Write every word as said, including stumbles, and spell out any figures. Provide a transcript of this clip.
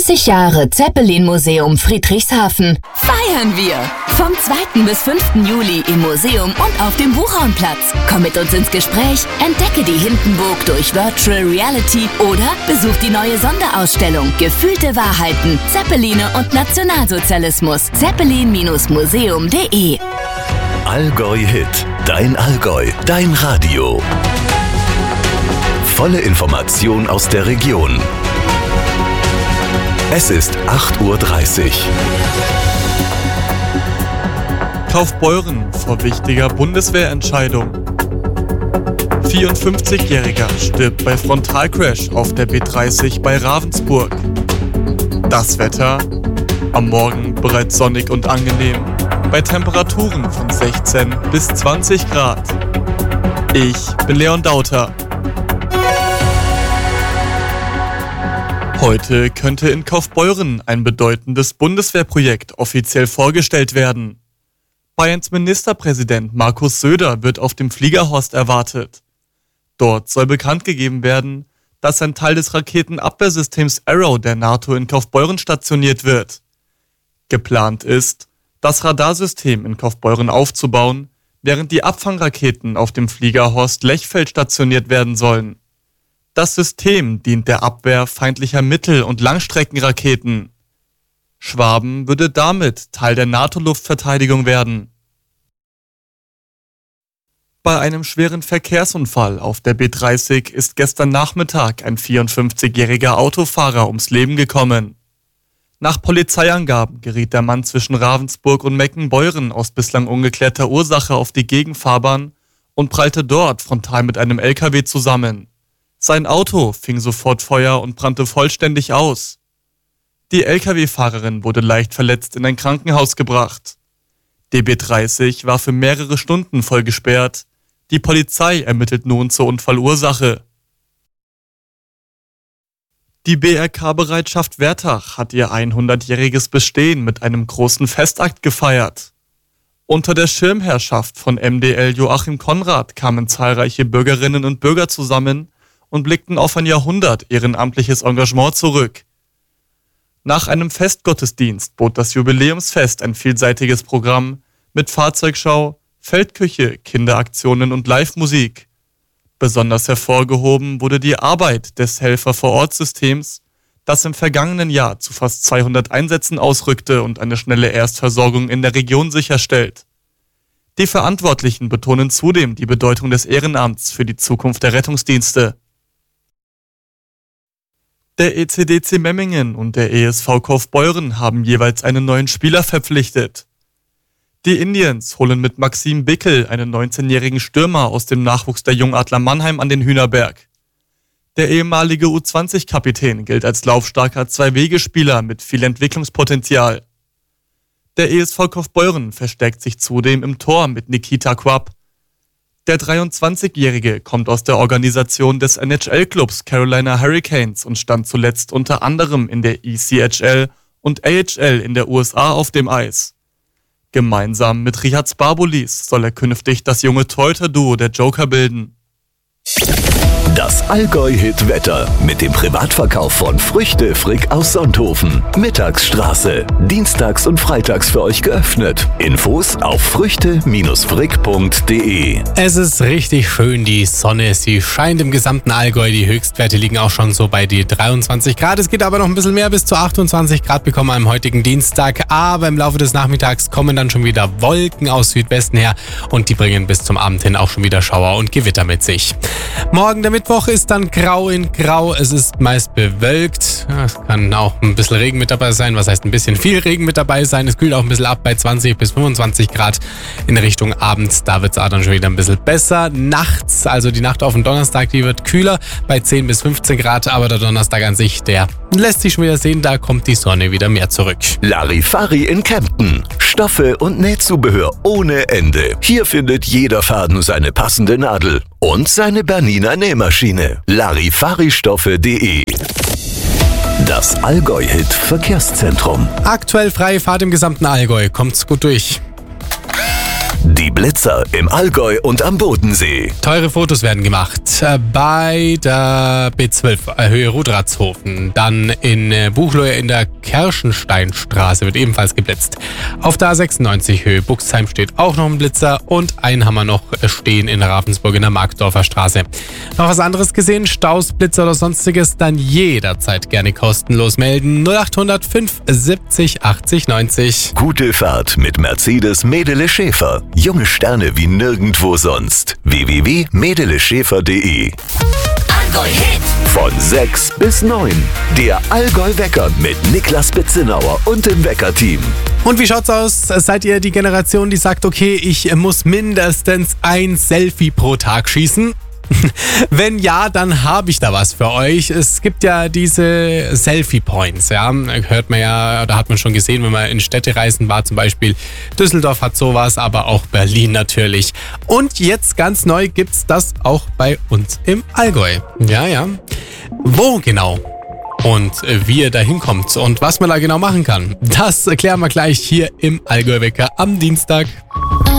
dreißig Jahre Zeppelin-Museum Friedrichshafen. Feiern wir! Vom zweiten bis fünften Juli im Museum und auf dem Buchhornplatz. Komm mit uns ins Gespräch, entdecke die Hindenburg durch Virtual Reality oder besuch die neue Sonderausstellung Gefühlte Wahrheiten, Zeppeline und Nationalsozialismus. Zeppelin Museum punkt de Allgäu Hit. Dein Allgäu. Dein Radio. Volle Information aus der Region. Es ist acht Uhr dreißig. Kaufbeuren vor wichtiger Bundeswehrentscheidung. vierundfünfzigjähriger stirbt bei Frontalcrash auf der B dreißig bei Ravensburg. Das Wetter? Am Morgen bereits sonnig und angenehm, bei Temperaturen von sechzehn bis zwanzig Grad. Ich bin Leon Dauter. Heute könnte in Kaufbeuren ein bedeutendes Bundeswehrprojekt offiziell vorgestellt werden. Bayerns Ministerpräsident Markus Söder wird auf dem Fliegerhorst erwartet. Dort soll bekannt gegeben werden, dass ein Teil des Raketenabwehrsystems Arrow der NATO in Kaufbeuren stationiert wird. Geplant ist, das Radarsystem in Kaufbeuren aufzubauen, während die Abfangraketen auf dem Fliegerhorst Lechfeld stationiert werden sollen. Das System dient der Abwehr feindlicher Mittel- und Langstreckenraketen. Schwaben würde damit Teil der NATO-Luftverteidigung werden. Bei einem schweren Verkehrsunfall auf der B dreißig ist gestern Nachmittag ein vierundfünfzigjähriger Autofahrer ums Leben gekommen. Nach Polizeiangaben geriet der Mann zwischen Ravensburg und Meckenbeuren aus bislang ungeklärter Ursache auf die Gegenfahrbahn und prallte dort frontal mit einem L K W zusammen. Sein Auto fing sofort Feuer und brannte vollständig aus. Die L K W-Fahrerin wurde leicht verletzt in ein Krankenhaus gebracht. Die B dreißig war für mehrere Stunden voll gesperrt. Die Polizei ermittelt nun zur Unfallursache. Die B R K-Bereitschaft Wertach hat ihr hundertjähriges Bestehen mit einem großen Festakt gefeiert. Unter der Schirmherrschaft von M D L Joachim Konrad kamen zahlreiche Bürgerinnen und Bürger zusammen und blickten auf ein Jahrhundert ehrenamtliches Engagement zurück. Nach einem Festgottesdienst bot das Jubiläumsfest ein vielseitiges Programm mit Fahrzeugschau, Feldküche, Kinderaktionen und Live-Musik. Besonders hervorgehoben wurde die Arbeit des Helfer-vor-Ort-Systems, das im vergangenen Jahr zu fast zweihundert Einsätzen ausrückte und eine schnelle Erstversorgung in der Region sicherstellt. Die Verantwortlichen betonen zudem die Bedeutung des Ehrenamts für die Zukunft der Rettungsdienste. Der E C D C Memmingen und der E S V Kaufbeuren haben jeweils einen neuen Spieler verpflichtet. Die Indians holen mit Maxim Bickel einen neunzehnjährigen Stürmer aus dem Nachwuchs der Jungadler Mannheim an den Hühnerberg. Der ehemalige U zwanzig Kapitän gilt als laufstarker Zwei-Wege-Spieler mit viel Entwicklungspotenzial. Der E S V Kaufbeuren verstärkt sich zudem im Tor mit Nikita Quapp. Der dreiundzwanzigjährige kommt aus der Organisation des N H L-Clubs Carolina Hurricanes und stand zuletzt unter anderem in der E C H L und A H L in der U S A auf dem Eis. Gemeinsam mit Richard Sparbulis soll er künftig das junge Torhüter-Duo der Joker bilden. Das Allgäu-Hit-Wetter mit dem Privatverkauf von Früchte Frick aus Sonthofen. Mittagsstraße. Dienstags und freitags für euch geöffnet. Infos auf früchte Frick punkt de. Es ist richtig schön, die Sonne, sie scheint im gesamten Allgäu. Die Höchstwerte liegen auch schon so bei die dreiundzwanzig Grad. Es geht aber noch ein bisschen mehr, bis zu achtundzwanzig Grad bekommen wir am heutigen Dienstag. Aber im Laufe des Nachmittags kommen dann schon wieder Wolken aus Südwesten her und die bringen bis zum Abend hin auch schon wieder Schauer und Gewitter mit sich. Morgen der Mittwoch ist dann grau in grau. Es ist meist bewölkt. Ja, es kann auch ein bisschen Regen mit dabei sein. Was heißt ein bisschen viel Regen mit dabei sein? Es kühlt auch ein bisschen ab bei zwanzig bis fünfundzwanzig Grad in Richtung abends. Da wird es auch dann schon wieder ein bisschen besser. Nachts, also die Nacht auf den Donnerstag, die wird kühler bei zehn bis fünfzehn Grad. Aber der Donnerstag an sich, der lässt sich schon wieder sehen. Da kommt die Sonne wieder mehr zurück. Larifari in Kempten. Stoffe und Nähzubehör ohne Ende. Hier findet jeder Faden seine passende Nadel und seine Bernina Nähmaschine. Larifaristoffe punkt de. Das Allgäu-Hit Verkehrszentrum. Aktuell freie Fahrt im gesamten Allgäu. Kommt's gut durch. Die Blitzer im Allgäu und am Bodensee. Teure Fotos werden gemacht bei der B zwölf, Höhe Rudratshofen. Dann in Buchloe in der Kerschensteinstraße wird ebenfalls geblitzt. Auf der A sechsundneunzig Höhe Buxheim steht auch noch ein Blitzer und einen haben wir noch stehen in Ravensburg in der Markdorfer Straße. Noch was anderes gesehen? Staus, Blitzer oder sonstiges? Dann jederzeit gerne kostenlos melden. null acht hundert fünf siebzig achtzig neunzig. Gute Fahrt mit Mercedes Medele Schäfer. Junge Sterne wie nirgendwo sonst. w w w punkt medele schäfer punkt de Allgäu Hit. Von sechs bis neun. Der Allgäu-Wecker mit Niklas Betzenauer und dem Wecker-Team. Und wie schaut's aus? Seid ihr die Generation, die sagt, okay, ich muss mindestens ein Selfie pro Tag schießen? Wenn ja, dann habe ich da was für euch. Es gibt ja diese Selfie-Points, ja, hört man ja, oder hat man schon gesehen, wenn man in Städtereisen war, zum Beispiel Düsseldorf hat sowas, aber auch Berlin natürlich. Und jetzt ganz neu gibt's das auch bei uns im Allgäu. Ja, ja. Wo genau? Und wie ihr da hinkommt und was man da genau machen kann, das erklären wir gleich hier im Allgäu-Wecker am Dienstag.